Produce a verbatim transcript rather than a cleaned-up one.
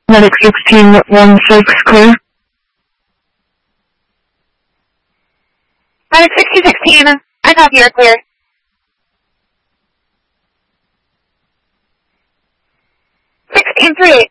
Medic sixteen one six, clear. Medic sixteen sixteen, I copy, you're clear. sixteen three eight.